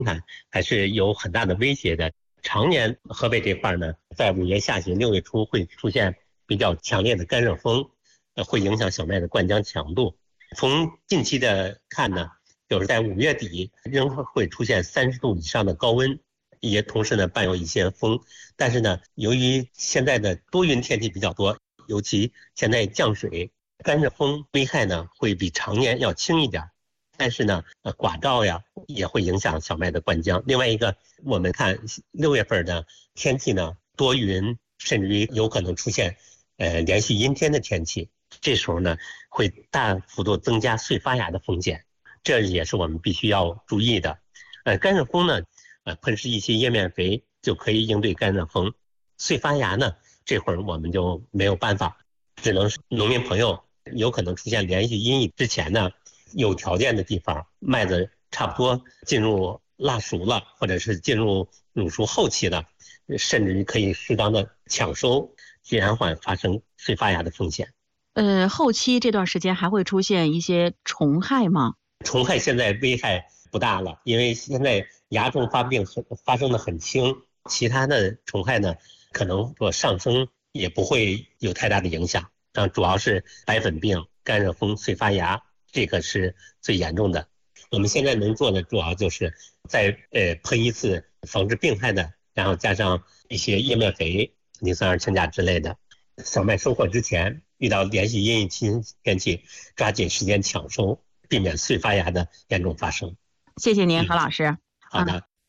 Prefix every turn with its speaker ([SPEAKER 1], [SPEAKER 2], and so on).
[SPEAKER 1] 看还是有很大的威胁的。常年河北这块呢，在5月下旬、6月初会出现比较强烈的干热风，会影响小麦的灌浆强度。从近期的看呢，就是在5月底仍会出现30度以上的高温，也同时呢伴有一些风。但是呢，由于现在的多云天气比较多，尤其现在降水，干热风危害呢会比常年要轻一点。但是呢，寡照呀也会影响小麦的灌浆。另外一个，我们看6月份的天气呢，多云，甚至于有可能出现连续阴天的天气。这时候呢，会大幅度增加穗发芽的风险，这也是我们必须要注意的。干热风呢，喷施一些叶面肥就可以应对干热风。穗发芽呢，这会儿我们就没有办法，只能是农民朋友有可能出现连续阴雨之前呢，有条件的地方，麦子差不多进入腊熟了，或者是进入乳熟后期了，甚至于可以适当的抢收，减缓发生穗发芽的风险。
[SPEAKER 2] 后期这段时间还会出现一些虫害吗？
[SPEAKER 1] 虫害现在危害不大了，因为现在蚜虫发病发生的很轻，其他的虫害呢，可能说上升也不会有太大的影响。主要是白粉病、干热风、穗发芽，这个是最严重的。我们现在能做的主要就是再喷一次防治病害的，然后加上一些叶面肥、磷酸二氢钾之类的。小麦收获之前遇到连续阴雨天气，抓紧时间抢收，避免穗发芽的严重发生。
[SPEAKER 2] 谢谢您，何老师。
[SPEAKER 1] 好的。